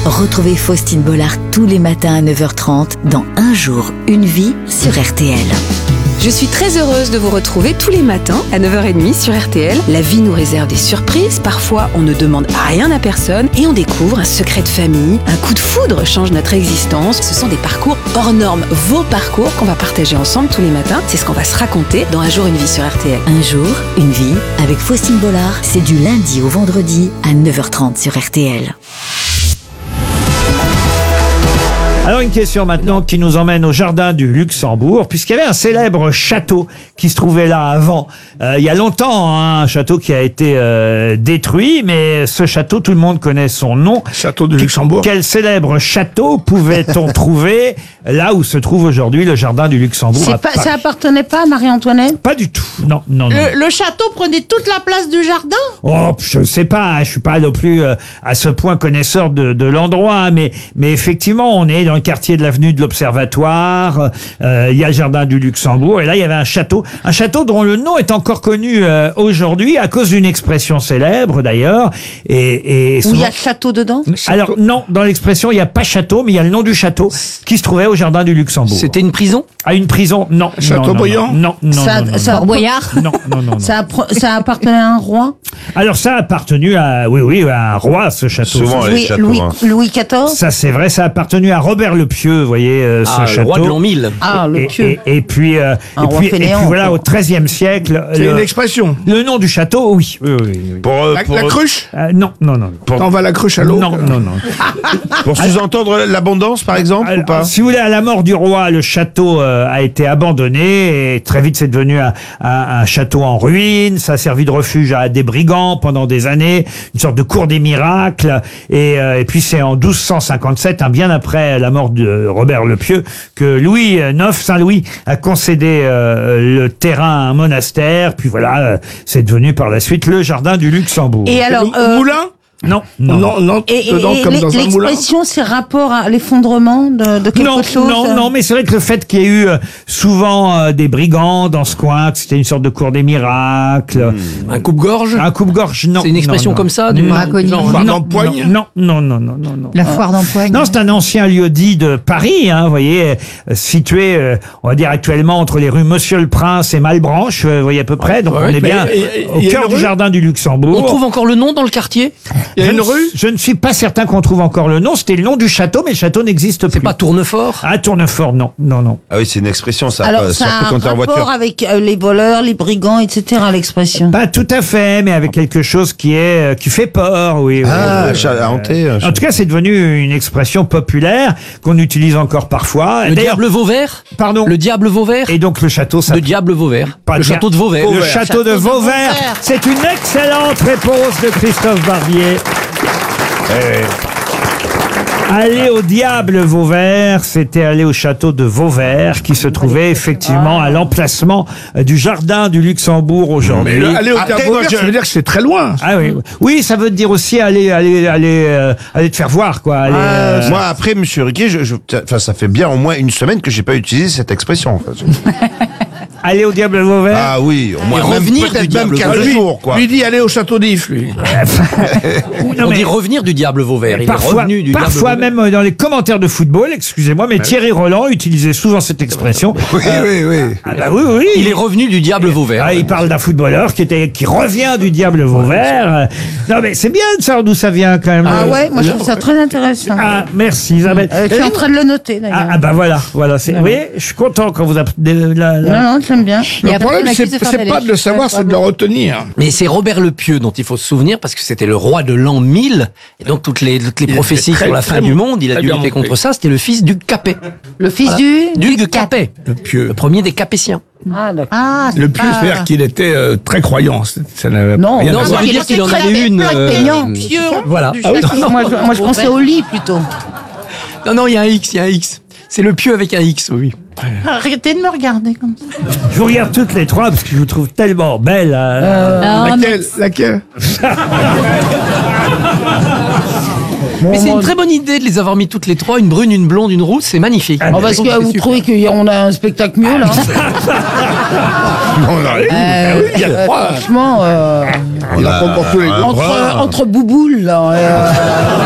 Retrouvez Faustine Bollard tous les matins à 9h30 dans Un jour, une vie sur RTL. Je suis très heureuse de vous retrouver tous les matins à 9h30 sur RTL. La vie nous réserve des surprises. Parfois, on ne demande rien à personne et on découvre un secret de famille. Un coup de foudre change notre existence. Ce sont des parcours hors normes. Vos parcours qu'on va partager ensemble tous les matins. C'est ce qu'on va se raconter dans Un jour, une vie sur RTL. Un jour, une vie avec Faustine Bollard. C'est du lundi au vendredi à 9h30 sur RTL. Alors une question maintenant qui nous emmène au jardin du Luxembourg, puisqu'il y avait un célèbre château qui se trouvait là avant. Il y a longtemps, un château qui a été détruit, mais ce château, tout le monde connaît son nom. Château du Luxembourg. Quel célèbre château pouvait-on trouver là où se trouve aujourd'hui le jardin du Luxembourg à Paris? Ça appartenait pas à Marie-Antoinette? Pas du tout, non. Le château prenait toute la place du jardin? Oh, je sais pas, je suis pas non plus à ce point connaisseur de l'endroit, mais effectivement, on est dans le quartier de l'avenue de l'Observatoire, il y a le jardin du Luxembourg, et là il y avait un château dont le nom est encore connu aujourd'hui à cause d'une expression célèbre d'ailleurs. Et Où il y a château dedans? Alors non, dans l'expression il n'y a pas château, mais il y a le nom du château qui se trouvait au jardin du Luxembourg. C'était une prison? À une prison? Non. Chateaubriand? Non. Fort Boyard? Non. Ça appartenait à un roi? Alors ça a appartenu à à un roi, ce château. Souvent, les châteaux, Louis XIV? Ça c'est vrai, ça a appartenu à Robert le Pieux, vous voyez, ce château. Le roi de l'an 1000. Ah, le Pieux. Et puis voilà, au XIIIe siècle. C'est une expression. Le nom du château, oui. La cruche? Non. T'en vas la cruche à l'eau? Non. Pour sous-entendre l'abondance, par exemple, ou pas? Si vous voulez, à la mort du roi, le château a été abandonné et très vite c'est devenu un château en ruine. Ça a servi de refuge à des brigands pendant des années, une sorte de cour des miracles. Et puis c'est en 1257, bien après la mort de Robert le Pieux, que Louis IX, Saint Louis, a concédé le terrain à un monastère. Puis voilà, c'est devenu par la suite le jardin du Luxembourg. Et alors, Moulin? Non. Et dedans, comme dans un moulin. l'expression, c'est rapport à l'effondrement de quelque chose? Non, mais c'est vrai que le fait qu'il y ait eu souvent des brigands dans ce coin, que c'était une sorte de cour des miracles. Un coupe-gorge? Un coupe-gorge, non. C'est une expression non. comme ça, du Braconnier. genre, d'empoigne? Non. La foire d'empoigne? Non, c'est un ancien lieu-dit de Paris, vous voyez, situé, on va dire actuellement entre les rues Monsieur le Prince et Malebranche, vous voyez à peu près. Donc on est bien au cœur du jardin du Luxembourg. On trouve encore le nom dans le quartier? Il y a une rue? Je ne suis pas certain qu'on trouve encore le nom. C'était le nom du château, mais le château n'existe plus. C'est pas Tournefort? Ah, Tournefort, non. Ah oui, c'est une expression, ça. Alors, ça a Surtout un quand t'es en voiture. rapport avec les voleurs, les brigands, etc., l'expression? Pas tout à fait, mais avec quelque chose qui fait peur, oui. À hanter. En tout cas, c'est devenu une expression populaire qu'on utilise encore parfois. Le D'ailleurs, diable Vauvert? pardon. Le diable Vauvert? Et donc le château, ça. Le diable Vauvert. Pas Le bien. château de Vauvert. Le château de Vauvert. C'est une excellente réponse de Christophe Barbier. Aller au diable Vauvert, c'était aller au château de Vauvert, qui se trouvait effectivement à l'emplacement du jardin du Luxembourg aujourd'hui. Mais aller au diable Vauvert, ça veut dire que c'est très loin. Ah oui, ça veut dire aussi aller te faire voir, quoi. Aller, Moi, après, monsieur Riquet, ça fait bien au moins une semaine que j'ai pas utilisé cette expression. aller au diable Vauvert. Ah oui, au moins revenir peut-être du diable même 15 jours, quoi. Lui dit aller au château d'If, lui. Non, On mais dit revenir du diable Vauvert. Il est revenu du diable parfois Vauvert. même dans les commentaires de football, excusez-moi, mais Thierry Roland utilisait souvent cette expression. Oui. Ah bah oui. Il est revenu du diable Vauvert. Il parle d'un footballeur qui revient du diable Vauvert. Non mais c'est bien de savoir d'où ça vient quand même. Ah ouais, moi je trouve ça très intéressant. Ah, merci Isabelle. Je suis en train de le noter d'ailleurs. Ah bah voilà. Vous voyez, je suis content quand vous appelez Non, j'aime bien. Le problème, c'est pas de le savoir, c'est de le retenir. Mais c'est Robert le Pieux dont il faut se souvenir parce que c'était le roi de l'an 1000 et donc toutes les prophéties sur la fin du monde, il a dû lutter contre ça. C'était le fils du Capet. Le fils du Capet. Le Pieux. Le premier des Capétiens. Ah, d'accord. Le Pieux, c'est-à-dire qu'il était très croyant. Ça n'avait Non, rien à Non, voir. ça veut dire qu'il en avait une. Voilà. Moi je pensais au lit plutôt. Non, il y a un X. C'est le Pieux avec un X, oui. Arrêtez de me regarder comme ça. Je vous regarde toutes les trois parce que je vous trouve tellement belle. Laquelle? Mais c'est une très bonne idée de les avoir mis toutes les trois, une brune, une blonde, une rousse, c'est magnifique. Parce que vous trouvez qu'on a un spectacle mieux là? Il y a trois. Franchement, On a pas encore tous les deux. entre Bouboule là.